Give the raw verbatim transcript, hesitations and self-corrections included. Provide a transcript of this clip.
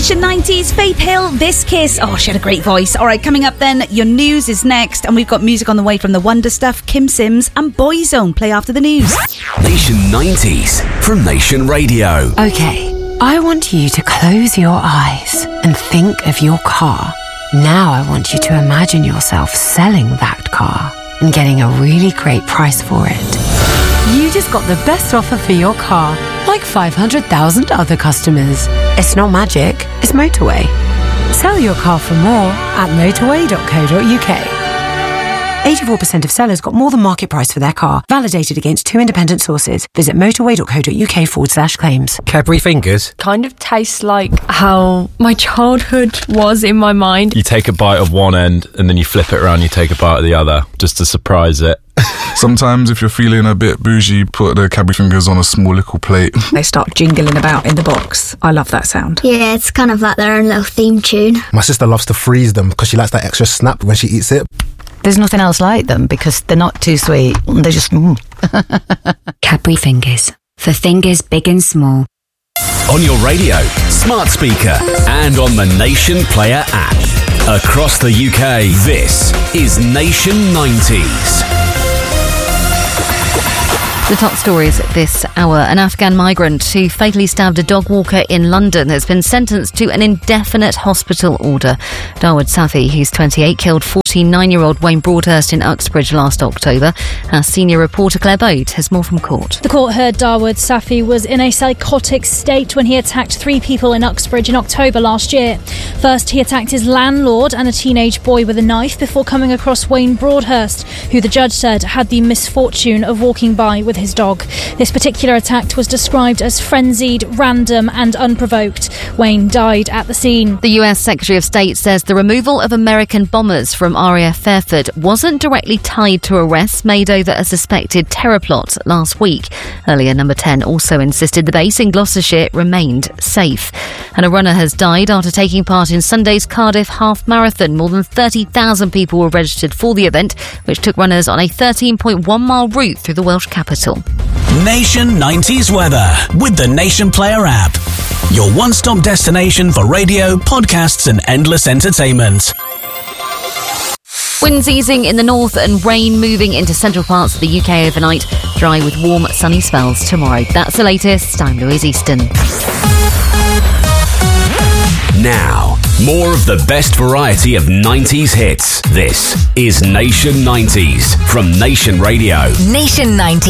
Nation nineties, Faith Hill, This Kiss. Oh, she had a great voice. All right, coming up then, your news is next, and we've got music on the way from The Wonder Stuff, Kim Sims, and Boyzone. Play after the news. Nation nineties from Nation Radio. Okay, I want you to close your eyes and think of your car. Now I want you to imagine yourself selling that car and getting a really great price for it. You just got the best offer for your car, like five hundred thousand other customers. It's not magic, it's Motorway. Sell your car for more at motorway dot co dot uk. eighty-four percent of sellers got more than market price for their car, validated against two independent sources. Visit motorway dot co dot uk forward slash claims. Cadbury Fingers kind of tastes like how my childhood was in my mind. You take a bite of one end and then you flip it around, you take a bite of the other, just to surprise it. Sometimes if you're feeling a bit bougie, put the Cadbury Fingers on a small little plate. They start jingling about in the box. I love that sound. Yeah, it's kind of like their own little theme tune. My sister loves to freeze them because she likes that extra snap when she eats it. There's nothing else like them because they're not too sweet. They're just... Mm. Cadbury Fingers. For fingers big and small. On your radio, smart speaker, and on the Nation Player app. Across the U K, this is Nation nineties. The top stories this hour. An Afghan migrant who fatally stabbed a dog walker in London has been sentenced to an indefinite hospital order. Dawood Safi, who's twenty-eight, killed forty-nine-year-old Wayne Broadhurst in Uxbridge last October. Our senior reporter Claire Bode has more from court. The court heard Dawood Safi was in a psychotic state when he attacked three people in Uxbridge in October last year. First, he attacked his landlord and a teenage boy with a knife before coming across Wayne Broadhurst, who the judge said had the misfortune of walking by with his dog. This particular attack was described as frenzied, random and unprovoked. Wayne died at the scene. The U S Secretary of State says the removal of American bombers from R A F Fairford wasn't directly tied to arrests made over a suspected terror plot last week. Earlier, Number ten also insisted the base in Gloucestershire remained safe. And a runner has died after taking part in Sunday's Cardiff Half Marathon. More than thirty thousand people were registered for the event, which took runners on a thirteen point one mile route through the Welsh capital. Nation nineties weather with the Nation Player app. Your one-stop destination for radio, podcasts and endless entertainment. Winds easing in the north and rain moving into central parts of the U K overnight. Dry with warm, sunny spells tomorrow. That's the latest. I'm Louise Easton. Now, more of the best variety of nineties hits. This is Nation nineties from Nation Radio. Nation nineties.